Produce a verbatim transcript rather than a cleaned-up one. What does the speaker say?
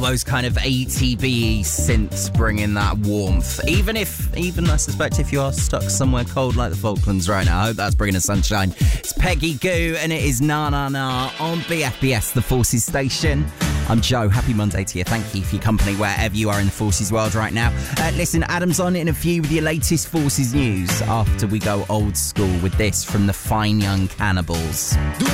those kind of A T B synths bringing that warmth. Even if, even I suspect if you are stuck somewhere cold like the Falklands right now, I hope that's bringing the sunshine. It's Peggy Gou and it is Na Na Na on B F B S, the Forces station. I'm Joe. Happy Monday to you. Thank you for your company wherever you are in the Forces world right now. Uh, listen, Adam's on in a few with your latest Forces news after we go old school with this from the Fine Young Cannibals.